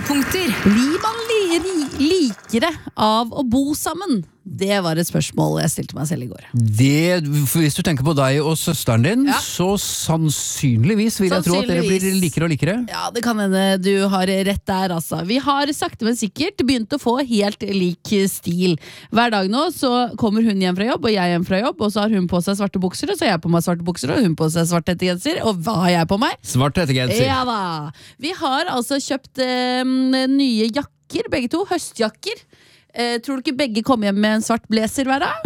Høydepunkter. Blir man likere av å bo sammen? Det var et spørsmål jeg stilte meg selv i går. Hvis du tenker på deg og søsteren din, Ja. så sannsynligvis vil jeg tro at dere blir likere og likere. Ja, det kan hende du har rett der, altså. Vi har sakte, men sikkert begynt å få helt lik stil. Hver dag nå så kommer hun hjem fra jobb, og jeg hjem fra jobb, og så har hun på seg svarte bukser, og så har jeg på meg svarte bukser, og hun på seg svart hettegenser, og hva har jeg på meg? Svart hettegenser. Ja da. Vi har altså kjøpt nye jakker, begge to, høstjakker. Tror du ikke begge kom hjem med en svart blazer hver dag?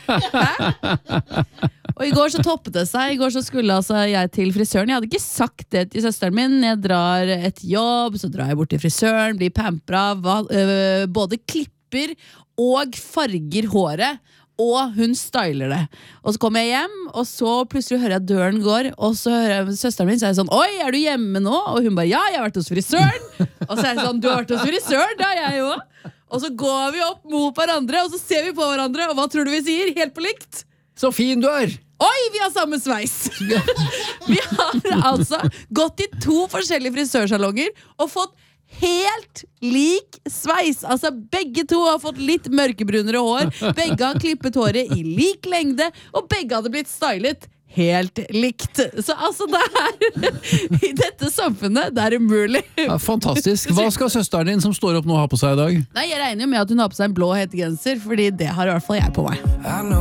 Og i går så toppet det seg. I går så skulle altså jeg til frisøren. Jeg hadde ikke sagt det til søsteren min. Jeg drar et jobb, så drar jeg bort til frisøren, blir pampra, både klipper og farger håret. Og hun styler det. Og så kommer jeg hjem, og så plutselig hører jeg døren går, og så hører jeg søsteren min, så er jeg sånn: oi, er du hjemme nå? Og hun bare: ja, jeg har vært hos frisøren. Og så er jeg sånn: du har vært hos frisøren? Da er jeg jo. Og så går vi opp mot hverandre, og så ser vi på hverandre, og hva tror du vi sier? Helt på likt. Så fin du er! Oi, vi har samme sveis! Vi har altså gått i 2 forskjellige frisørsalonger og fått helt lik sveis. Altså begge to har fått litt mørkebrunere hår, begge har klippet håret i lik lengde, og begge hadde blitt stylet helt likt. Så altså det er i dette samfunnet, det er umulig. Ja, fantastisk. Hva skal søsteren din som står opp nå ha på seg i dag? Nei, jeg regner jo med at hun har på seg en blå hettegenser, fordi det har i hvert fall jeg på meg.